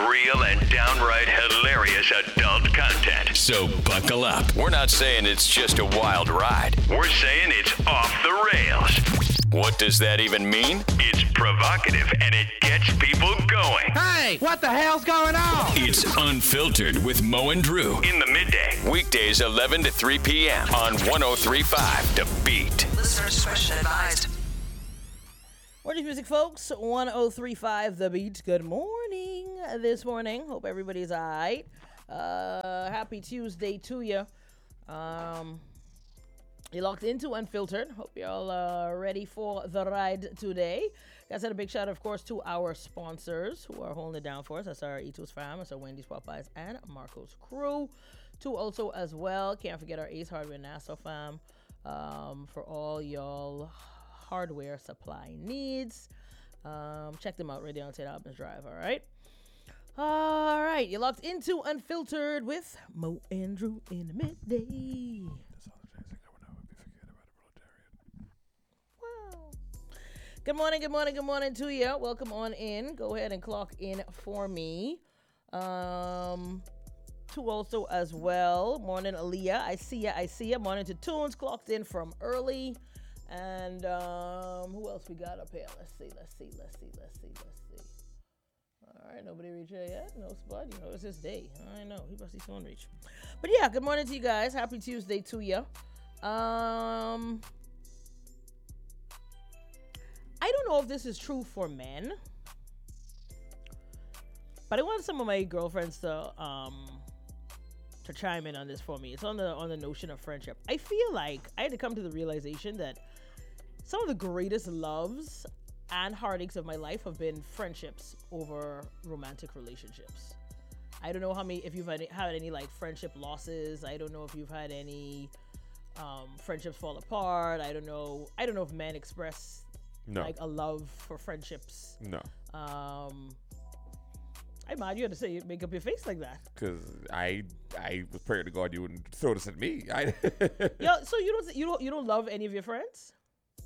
real and downright hilarious adult content. So buckle up. We're not saying it's just a wild ride. We're saying it's off the rails. What does that even mean? It's provocative and it gets people going. Hey, what the hell's going on? It's Unfiltered with Mo and Drew in the midday. Weekdays 11 to 3 p.m. on 103.5 The Beat. Listener discretion advised. Morning music, folks. 103.5 The Beat. Good morning this morning. Hope everybody's all right. Happy Tuesday to you. You're locked into Unfiltered. Hope y'all ready for the ride today. Guys, had a big shout out, of course, to our sponsors who are holding it down for us. That's our Etos fam, that's our Wendy's, Popeyes, and Marco's crew. To also as well, can't forget our Ace Hardware Nassau fam for all y'all hardware supply needs. Check them out right there on St. Albans Drive, all right? All right, you're locked into Unfiltered with Mo and Drew in the midday. Good morning to you. Welcome on in. Go ahead and clock in for me. To also as well. Morning, Aaliyah. I see ya. Morning to Tunes. Clocked in from early. And who else we got up here? Let's see. All right, nobody reached here yet. No spot. You know, it's his day. I know. He must see someone reach. But yeah, good morning to you guys. Happy Tuesday to you. I don't know if this is true for men, but I want some of my girlfriends to chime in on this for me. It's on the notion of friendship. I feel like I had to come to the realization that some of the greatest loves and heartaches of my life have been friendships over romantic relationships. I don't know if you've had any like friendship losses. I don't know if you've had any friendships fall apart. I don't know if men express like a love for friendships. No. I'm mad you had to say make up your face like that. Because I was praying to God you wouldn't throw this at me. Yo, so you don't love any of your friends?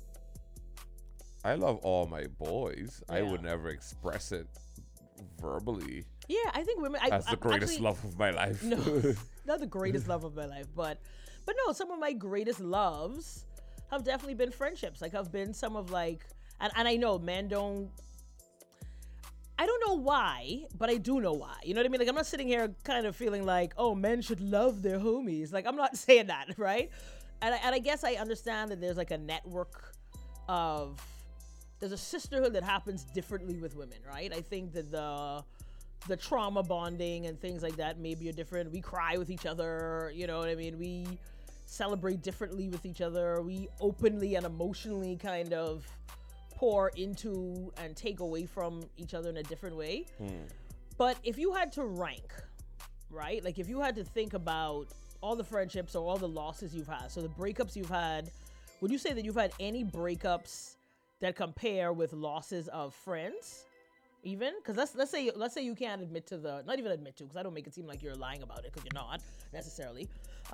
I love all my boys. Yeah. I would never express it verbally. Yeah, I think women. That's the greatest love of my life. No, not the greatest love of my life, but no, some of my greatest loves have definitely been friendships. Like, have been some of like, and I know men don't. I don't know why, but I do know why. You know what I mean? Like, I'm not sitting here kind of feeling like, oh, men should love their homies. Like, I'm not saying that, right? And I guess I understand that there's like a network of, there's a sisterhood that happens differently with women, right? I think that the trauma bonding and things like that maybe are different. We cry with each other, you know what I mean? We celebrate differently with each other. We openly and emotionally kind of pour into and take away from each other in a different way. But if you had to rank, right? Like if you had to think about all the friendships or all the losses you've had, so the breakups you've had, would you say that you've had any breakups that compare with losses of friends? Even because let's say you can't admit to not even admit to, because I don't make it seem like you're lying about it, because you're not necessarily.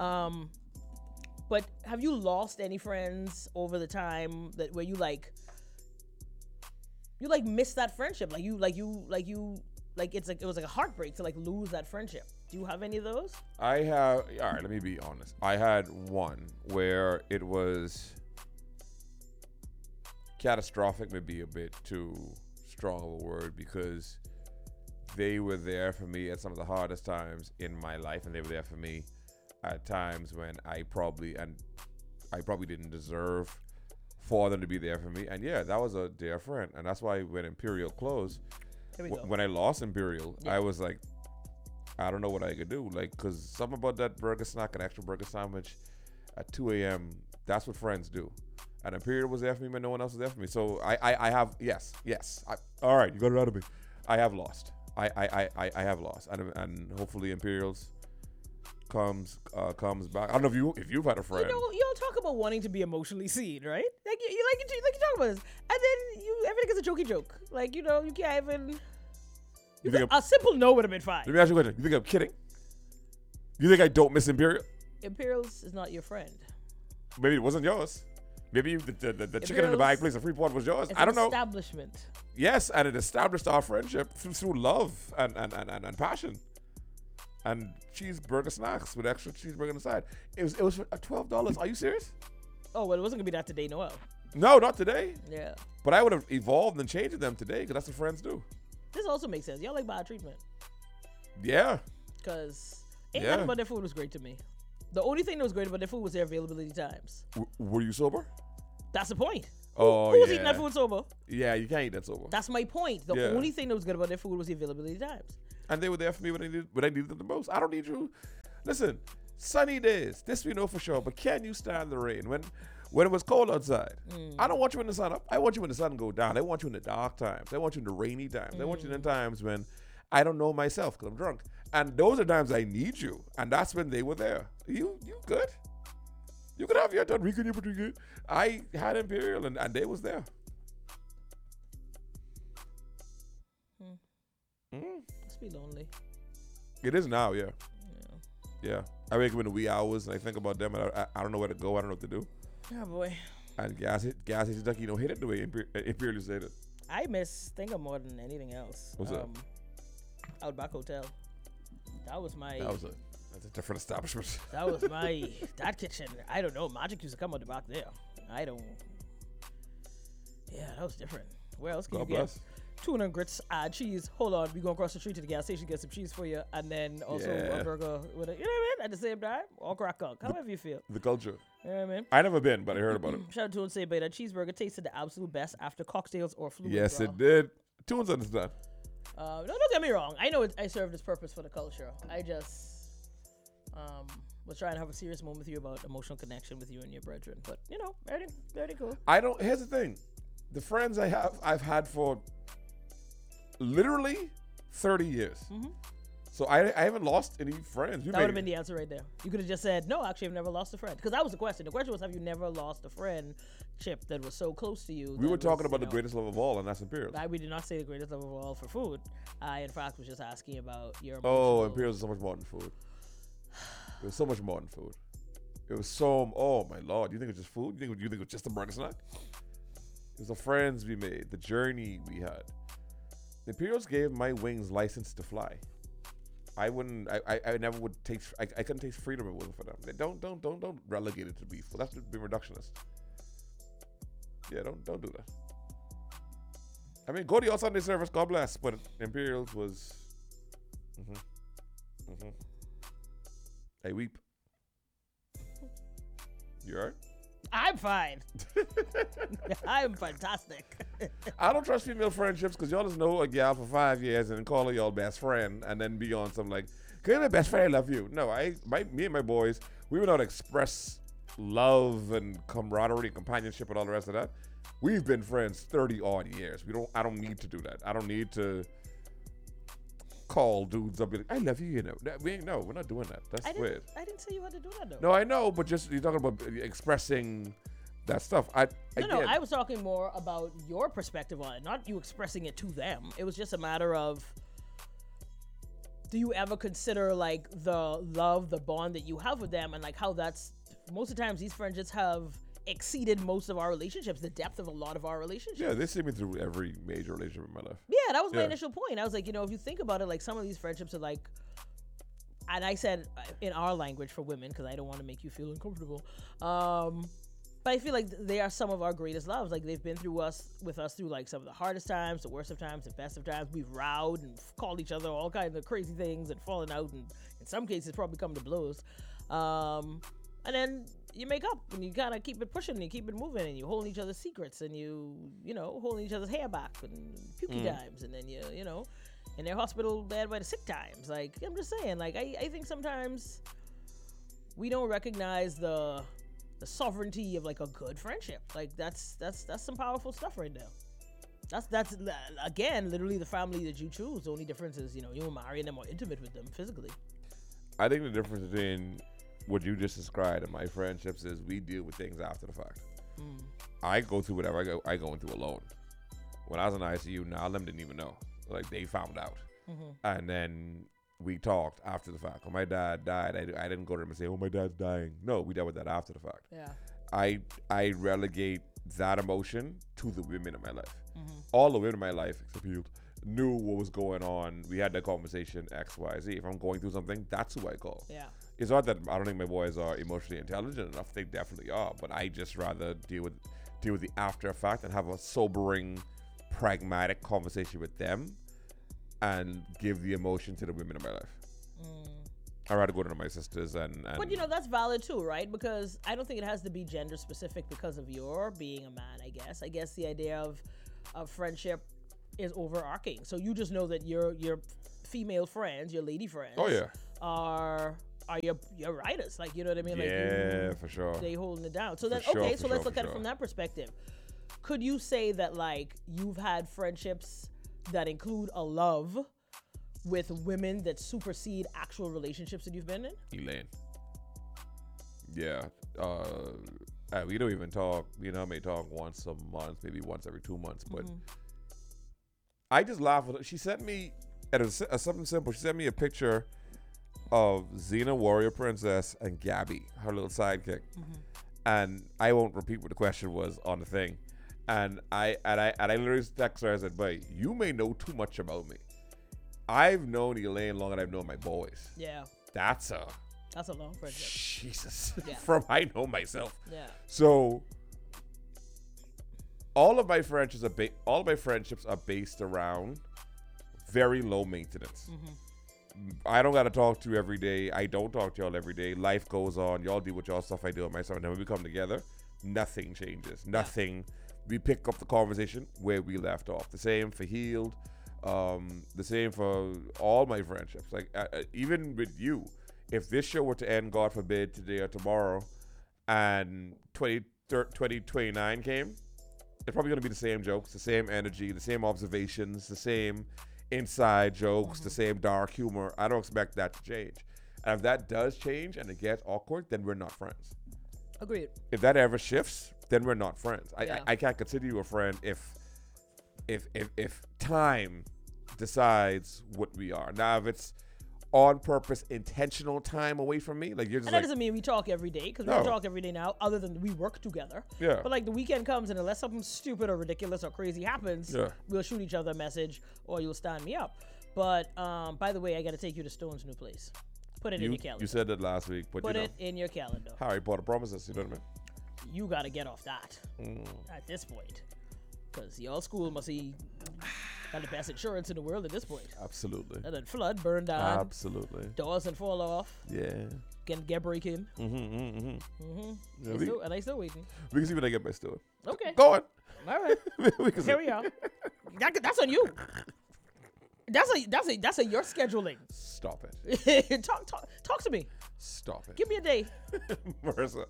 But have you lost any friends over the time that where you miss that friendship? It was like a heartbreak to like lose that friendship. Do you have any of those? I have. All right, let me be honest. I had one where it was catastrophic, maybe a bit too strong of a word, because they were there for me at some of the hardest times in my life, and they were there for me at times when I probably didn't deserve for them to be there for me. And yeah, that was a dear friend. And that's why when Imperial closed, when I lost Imperial, I was like, I don't know what I could do. Like, because something about that burger snack, an extra burger sandwich at 2 a.m., that's what friends do. And Imperial was there for me, but no one else was there for me. So I have, yes. All right, you got it out of me. I have lost. I have lost. And hopefully Imperial's comes back. I don't know if you've had a friend. You know, y'all talk about wanting to be emotionally seen, right? Like you talk about this, and then everything is a jokey joke. Like, you know, you can't even. A simple no would have been fine. Let me ask you a question. You think I'm kidding? You think I don't miss Imperial? Imperials is not your friend. Maybe it wasn't yours. Maybe the chicken in the bag place, the free pot was yours. It's I don't an know. establishment. Yes, and it established our friendship through love and passion. And cheeseburger snacks with extra cheeseburger on the side. It was for $12. Are you serious? Oh, well, it wasn't going to be that today, Noel. No, not today. Yeah. But I would have evolved and changed them today because that's what friends do. This also makes sense. Y'all like bad treatment. Yeah. Because nothing about their food was great to me. The only thing that was great about their food was their availability times. Were you sober? That's the point. Oh, Who was eating that food sober? Yeah, you can't eat that sober. That's my point. The only thing that was good about their food was the availability times. And they were there for me when I needed them the most. I don't need you. Listen, sunny days. This we know for sure. But can you stand the rain when it was cold outside? I don't want you in the sun up. I want you when the sun go down. I want you in the dark times. I want you in the rainy times. I want you in the times when I don't know myself because I'm drunk. And those are times I need you. And that's when they were there. You good? You could have your done. We could you pretty good. I had Imperial and they was there. Must be lonely. It is now, yeah. Yeah. I wake up in the wee hours and I think about them and I don't know where to go. I don't know what to do. Oh boy. And gas is ducky, hit it the way Imperial said it. I miss Stinger more than anything else. What's that? Outback Hotel. That's a different establishment. That was that kitchen. I don't know. Magic used to come out the back there. Yeah, that was different. Where else can you get tuna and grits, cheese? Hold on, we going across the street to the gas station, get some cheese for you, and then also a burger with it. You know what I mean? At the same time, all crack up. However you feel. The culture. You know what I mean? I never been, but I heard about it. Shout out to say, but that cheeseburger tasted the absolute best after cocktails or fluid. Yes, bro. it did. Tunes understand. No, don't get me wrong. I know I served its purpose for the culture. I just was trying to have a serious moment with you about emotional connection with you and your brethren. But very cool. Here's the thing. The friends I've had for literally 30 years. Mm-hmm. So I haven't lost any friends. That would have been the answer right there. You could have just said, no, actually, I've never lost a friend. Because that was the question. The question was, have you never lost a friendship that was so close to you? We were talking about the greatest love of all, and that's Imperials. We did not say the greatest love of all for food. I, in fact, was just asking about your Imperials is so much more than food. It was so much more than food. It was oh my Lord. You think it was just food? You think it was just a burger snack? It was the friends we made, the journey we had. The Imperials gave my wings license to fly. I never would taste. I couldn't taste freedom if it wasn't for them. Don't relegate it to beef. Well, that's being reductionist. Yeah, don't do that. I mean, go to your Sunday service, God bless. But Imperials was. I weep. You alright? I'm fine. I'm fantastic. I don't trust female friendships because y'all just know a gal for 5 years and then call her y'all best friend and then be on some like, "Cause my best friend, I love you." No, me and my boys, we would not express love and camaraderie and companionship and all the rest of that. We've been friends 30 odd years. I don't need to do that. I don't need to call dudes up and be like, "I love you," we're not doing that. That's weird. I didn't say you had to do that though. No, I know, but just you're talking about expressing that stuff. I was talking more about your perspective on it, not you expressing it to them. It was just a matter of, do you ever consider like the love, the bond that you have with them, and like how that's most of the times these friendships have exceeded most of our relationships, the depth of a lot of our relationships. Yeah, they see me through every major relationship in my life. Yeah, that was my initial point. I was like, if you think about it, like some of these friendships are like, and I said in our language for women, because I don't want to make you feel uncomfortable, but I feel like they are some of our greatest loves. Like they've been with us through like some of the hardest times, the worst of times, the best of times. We've rowed and called each other all kinds of crazy things and fallen out, and in some cases probably come to blows. And then you make up and you kind of keep it pushing and you keep it moving and you hold each other's secrets and you holding each other's hair back and pukey times, and then you in their hospital bed by the sick times. Like, I'm just saying, like, I think sometimes we don't recognize the sovereignty of like a good friendship. Like that's some powerful stuff right now. That's again literally the family that you choose. The only difference is you're marrying them or intimate with them physically. I think the difference between what you just described and my friendships is we deal with things after the fact. I go through whatever I go into alone. When I was in ICU, now them didn't even know. Like they found out, and then we talked after the fact. When my dad died, I didn't go to him and say, "Oh, my dad's dying." No, we dealt with that after the fact. Yeah. I relegate that emotion to the women in my life. Mm-hmm. All the women in my life, except you, knew what was going on. We had that conversation, X, Y, Z. If I'm going through something, that's who I call. Yeah. It's not that I don't think my boys are emotionally intelligent enough. They definitely are, but I just rather deal with the after effect and have a sobering, pragmatic conversation with them, and give the emotion to the women in my life. I'd rather go to my sisters and But that's valid too, right? Because I don't think it has to be gender specific because of your being a man, I guess. I guess the idea of friendship is overarching. So you just know that your female friends, your lady friends, are your writers. Like, you know what I mean? Like, for sure. They holding it down. So then, sure, okay, for so let's sure, look at it from that perspective. Could you say that, like, you've had friendships that include a love with women that supersede actual relationships that you've been in? Elaine. Yeah. We don't even talk. May talk once a month, maybe once every 2 months. But I just laugh with her. She sent me, something simple. She sent me a picture of Xena Warrior Princess and Gabby, her little sidekick. And I won't repeat what the question was on the thing. And I literally texted her. I said, "Boy, you may know too much about me. I've known Elaine longer than I've known my boys." Yeah. That's a long friendship. Jesus. Yeah. From I know myself. Yeah. So all of my friendships are based around very low maintenance. I don't got to talk to you every day. I don't talk to y'all every day. Life goes on. Y'all do what y'all stuff. I do with myself. And then when we come together, nothing changes. Nothing. We pick up the conversation where we left off. The same for Healed. The same for all my friendships. Like, even with you, if this show were to end, God forbid, today or tomorrow, and 2029 came, it's probably going to be the same jokes, the same energy, the same observations, the same inside jokes, the same dark humor. I don't expect that to change. And if that does change and it gets awkward, then we're not friends. Agreed. If that ever shifts, then we're not friends. Yeah. I can't consider you a friend if time decides what we are. Now, if it's on purpose, intentional time away from me, like you're just and that doesn't mean we talk every day, because we don't talk every day now, other than we work together. Yeah. But like the weekend comes, and unless something stupid or ridiculous or crazy happens, we'll shoot each other a message, or you'll stand me up. But by the way, I got to take you to Stone's new place. Put it in your calendar. You said that last week, but Put it in your calendar. Harry Potter promises, you know what I mean? You got to get off that at this point, because your school must be got the best insurance in the world at this point. Absolutely. And then flood, burn down. Absolutely. Doors and fall off. Yeah. Get break in. Yeah, And I still waiting. we can see when I get my stone. Okay. Go on. All right. Here we are. That's on you. That's a your scheduling. Stop it. Talk to me. Stop it. Give me a day. Marissa.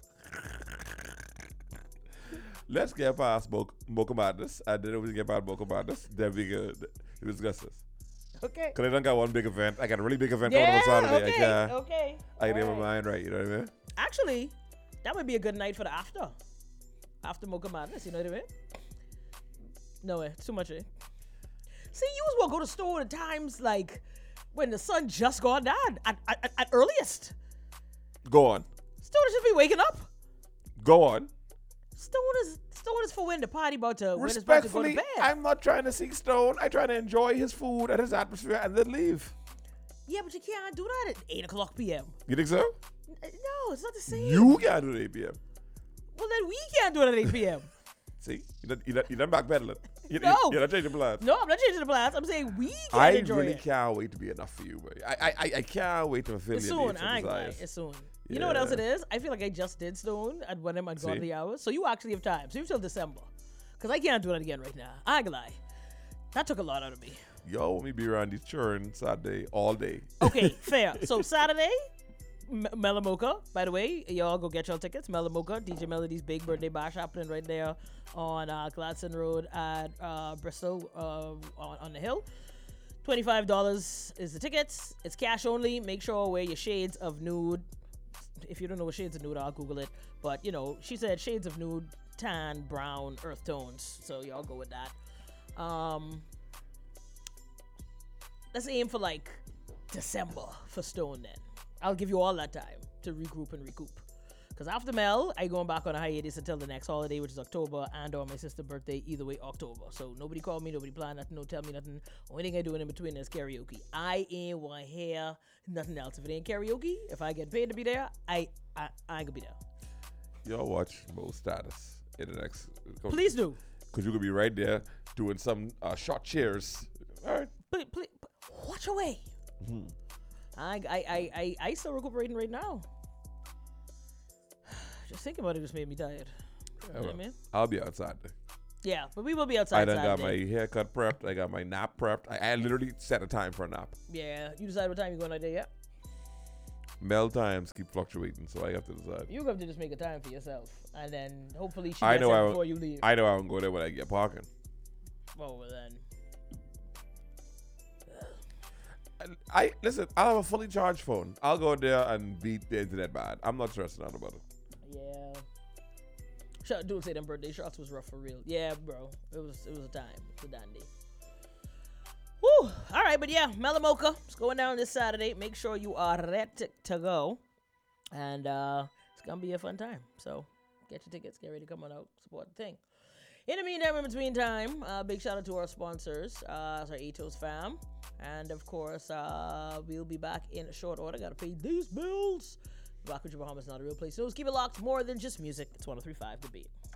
Let's get past Mocha Madness, and then we get past Mocha Madness, then we can discuss this. Okay. Because I don't got one big event. I got a really big event going on Saturday. Okay. I can get my mind right, you know what I mean? Actually, that would be a good night for the after. After Mocha Madness, you know what I mean? No way. It's too much, eh? See, you as well go to store at times like when the sun just gone down at earliest. Go on. Stone should be waking up. Go on. Stone is for when the party about to when it's about to go Respectfully, to bed. I'm not trying to see Stone. I'm trying to enjoy his food and his atmosphere and then leave. Yeah, but you can't do that at 8 o'clock p.m. You think so? No, it's not the same. You can't do it at 8 p.m. Well, then we can't do it at 8 p.m. See? You're not backpedaling. You're No. not changing plans. No, I'm not changing the plans. I'm saying we can't I enjoy really it. can't wait to be enough for you, boy. I can't wait to fulfill It's your soon. needs and I ain't gonna lie. desires. It's soon. You know what else Yeah. it is? I feel like I just did Stone at one of my godly hours. So you actually have time. So you till December. Because I can't do that again right now. I ain't gonna lie. That took a lot out of me. Yo, want me be around these churn Saturday all day. Okay, fair. So Saturday, Melamoka, by the way, y'all go get y'all tickets. Melamoka, DJ Melody's big birthday bash happening right there on Gladstone Road at Bristol on the hill. $25 is the tickets. It's cash only. Make sure wear your shades of nude. If you don't know what shades of nude are, I'll Google it. But, you know, she said shades of nude, tan, brown, earth tones. So y'all go with that. Let's aim for like December for Stone then. I'll give you all that time to regroup and recoup. Because after Mel, I going back on a hiatus until the next holiday, which is October, and or my sister's birthday, either way, October. So nobody call me, nobody plan nothing, no tell me nothing. Only thing I doing in between is karaoke. I ain't want to hear nothing else. If it ain't karaoke, if I get paid to be there, I ain't gonna be there. Y'all watch Mo's status in the next. Please do. Because you could be right there doing some short cheers. All right. Please, watch away. Mm-hmm. I still recuperating right now. Just thinking about it just made me tired. You know what I mean? I'll be outside there. Yeah, but we will be outside. I done got Saturday. my haircut prepped. I got my nap prepped. I literally set a time for a nap. Yeah, you decide what time you're going out there, yeah? Mel times keep fluctuating, so I have to decide. You have to just make a time for yourself, and then hopefully she I gets know there before you leave. I know I won't go there when I get parking. Well, then. Listen, I'll have a fully charged phone. I'll go there and beat the internet bad. I'm not stressing out about it. Yeah. Dude say them birthday shots was rough for real. Yeah, bro. It was a time. It's a dandy. Woo! All right, but yeah, Melamocha. It's going down this Saturday. Make sure you are ready to go. And it's going to be a fun time. So get your tickets. Get ready to come on out. Support the thing. In the meantime, in between time, big shout out to our sponsors. Our Atos fam. And of course, we'll be back in short order. Got to pay these bills. Back with your Bahamas, not a real place. So keep it locked. More than just music. It's 103.5 The Beat.